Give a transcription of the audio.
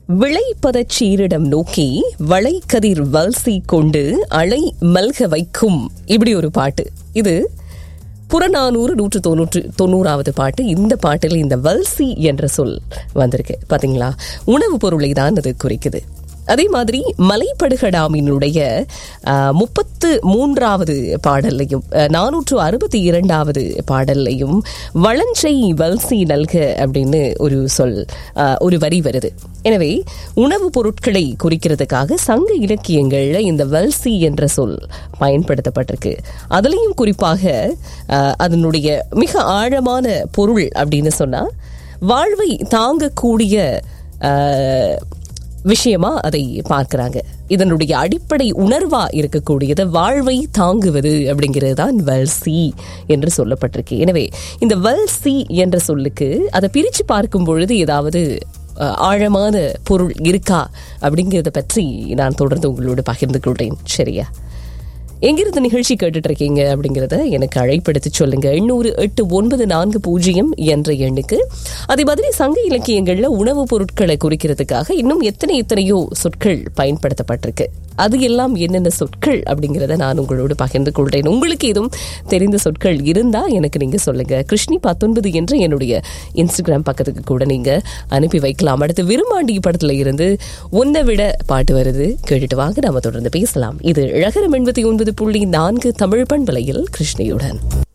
விளைப்பதச் சீரிடம் நோக்கி வளைக்கதிர் வல்சி கொண்டு அலை மல்க வைக்கும். இப்படி ஒரு பாட்டு. இது புறநானூறு 190வது பாட்டு. இந்த பாட்டில் இந்த வல்சி என்ற சொல் வந்திருக்கு. பாத்தீங்களா, உணவு பொருளை தான் அது குறிக்குது. அதே மாதிரி மலைப்படுகடாமினுடைய 33வது பாடல்லையும் 462வது பாடல்லையும் வளஞ்சை வல்சி நல்க அப்படின்னு ஒரு சொல், ஒரு வரி வருது. எனவே உணவுப் பொருட்களை குறிக்கிறதுக்காக சங்க இலக்கியங்கள்ல இந்த வல்சி என்ற சொல் பயன்படுத்தப்பட்டிருக்கு. அதுலேயும் குறிப்பாக அதனுடைய மிக ஆழமான பொருள் அப்படின்னு சொன்னா வாழ்வை தாங்கக்கூடிய விஷயமா அதை பார்க்கிறாங்க. இதனுடைய அடிப்படை உணர்வா இருக்கக்கூடியது வாழ்வை தாங்குவது அப்படிங்கிறது தான் வல்சி என்று சொல்லப்பட்டிருக்கு. எனவே இந்த வல்சி என்ற சொல்லுக்கு அதை பிரிச்சு பார்க்கும் பொழுது ஏதாவது ஆழமான பொருள் இருக்கா அப்படிங்கிறத பற்றி நான் தொடர்ந்து உங்களோடு பகிர்ந்து கொள்றேன். சரியா? எங்கிருந்து நிகழ்ச்சி கேட்டுட்டு இருக்கீங்க அப்படிங்கிறத எனக்கு அழைப்படுத்தி சொல்லுங்க. 808-940 என்ற எண்ணுக்கு. அதே மாதிரி சங்க இலக்கியங்கள்ல உணவுப் பொருட்களை குறிக்கிறதுக்காக இன்னும் எத்தனையோ சொற்கள் பயன்படுத்தப்பட்டிருக்கு. அது எல்லாம் என்னென்ன சொற்கள் அப்படிங்கிறத நான் உங்களோடு பகிர்ந்து கொள்றேன். உங்களுக்கு எதுவும் தெரிந்த சொற்கள் இருந்தா எனக்கு நீங்க சொல்லுங்க. கிருஷ்ணி 19 என்ற என்னுடைய இன்ஸ்டாகிராம் பக்கத்துக்கு கூட நீங்க அனுப்பி வைக்கலாம். அடுத்து விரும்மாண்டி படத்துல இருந்து ஒன்னை விட பாட்டு வருது, கேட்டுட்டு வாங்க, நாம தொடர்ந்து பேசலாம். இது அழகரம் 89.4 தமிழ் பண்பலையில் கிருஷ்ணியுடன்.